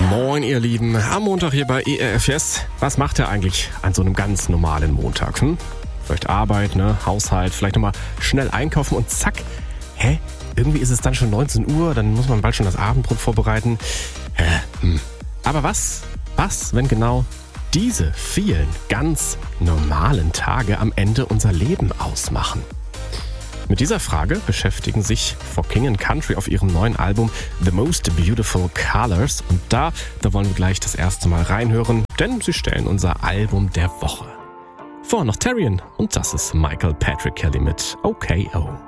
Moin ihr Lieben, am Montag hier bei ERFS. Was macht ihr eigentlich an so einem ganz normalen Montag? Vielleicht Arbeit, Haushalt, vielleicht nochmal schnell einkaufen und zack. Irgendwie ist es dann schon 19 Uhr, dann muss man bald schon das Abendbrot vorbereiten. Aber was, wenn genau diese vielen ganz normalen Tage am Ende unser Leben ausmachen? Mit dieser Frage beschäftigen sich For King & Country auf ihrem neuen Album The Most Beautiful Colors. Und da wollen wir gleich das erste Mal reinhören, denn sie stellen unser Album der Woche. Vorher noch Terrian und das ist Michael Patrick Kelly mit OKO.